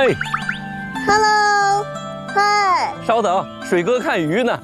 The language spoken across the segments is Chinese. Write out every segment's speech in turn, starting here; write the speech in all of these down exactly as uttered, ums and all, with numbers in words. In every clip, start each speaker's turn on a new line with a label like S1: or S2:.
S1: 嘿
S2: ，Hello， 嗨，
S1: 稍等，水哥看鱼呢。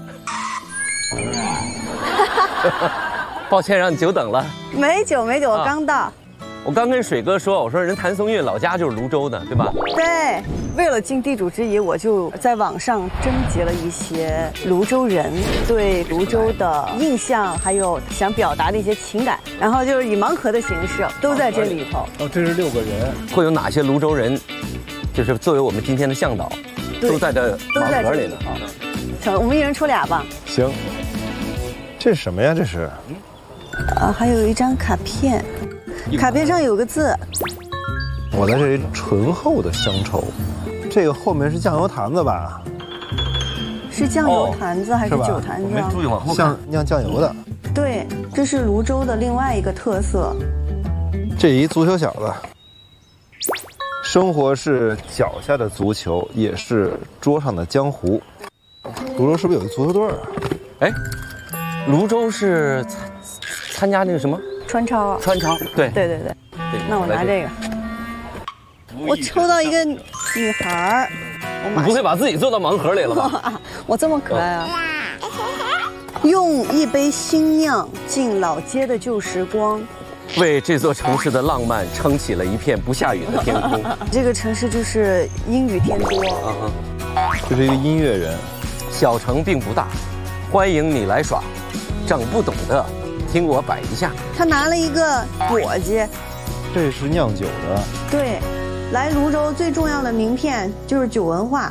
S1: 抱歉让你久等了。
S2: 没久没久，我刚到。
S1: 我刚跟水哥说，我说人谭松韵老家就是泸州的，对吧？
S2: 对，为了尽地主之谊，我就在网上征集了一些泸州人对泸州的印象，还有想表达的一些情感，然后就是以盲盒的形式都在这里头。
S3: 哦，这是六个人，
S1: 会有哪些泸州人，就是作为我们今天的向导，都在这盲盒里呢啊。
S2: 成，我们一人抽俩吧。
S3: 行。这是什么呀？这是？
S2: 啊，还有一张卡片。卡片上有个字，
S3: 我在这里醇厚的乡愁，这个后面是酱油坛子吧？
S2: 是酱油坛子还是酒坛子？
S1: 没注意往后看，
S3: 像酿酱油的。
S2: 对，这是泸州的另外一个特色。
S3: 这一足球小子，生活是脚下的足球，也是桌上的江湖。泸州是不是有一足球队啊？
S1: 哎，泸州是参参加那个什么？
S2: 川超啊，
S1: 川超，对
S2: 对对对，那我拿这个，我抽到一个女孩，
S1: 你不会把自己做到盲盒里了吧？
S2: 我这么可爱啊！用一杯新酿敬老街的旧时光，
S1: 为这座城市的浪漫撑起了一片不下雨的天空。
S2: 这个城市就是阴雨天多。
S3: 啊，这是一个音乐人。
S1: 小城并不大，欢迎你来耍，整不懂的。听我摆一下，
S2: 他拿了一个簸箕，
S3: 这是酿酒的。
S2: 对，来泸州最重要的名片就是酒文化。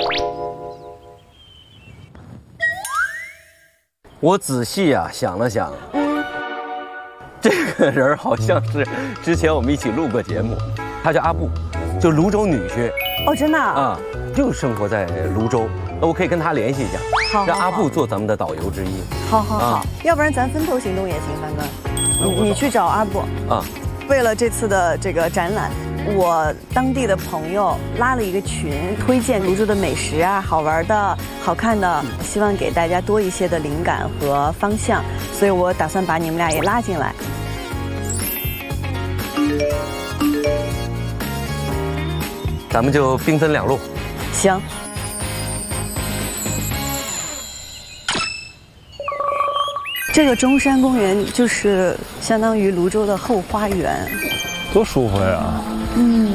S1: 我仔细啊想了想，嗯，这个人好像是之前我们一起录过节目，他叫阿布，就泸州女婿。
S2: 哦，真的
S1: 啊，就生活在泸州。那我可以跟他联系一下，
S2: 好，
S1: 让阿布做咱们的导游之一。
S2: 好好好，要不然咱分头行动也行，范哥，你你去找阿布啊。为了这次的这个展览，我当地的朋友拉了一个群，推荐泸州的美食啊，好玩的、好看的，希望给大家多一些的灵感和方向，所以我打算把你们俩也拉进来。
S1: 咱们就兵分两路。
S2: 行。这个中山公园就是相当于泸州的后花园，
S3: 多舒服呀！嗯，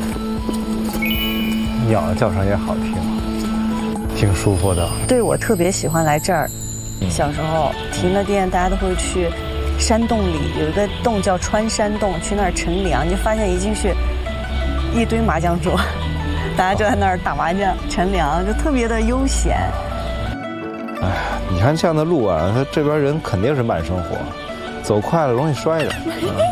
S3: 鸟的叫声也好听，挺舒服的。
S2: 对，我特别喜欢来这儿。小时候停了电，大家都会去山洞里，有一个洞叫穿山洞，去那儿乘凉，就发现一进去一堆麻将桌，大家就在那儿打麻将、乘凉，就特别的悠闲。
S3: 哎，你看这样的路啊，它这边人肯定是慢生活，走快了容易摔着。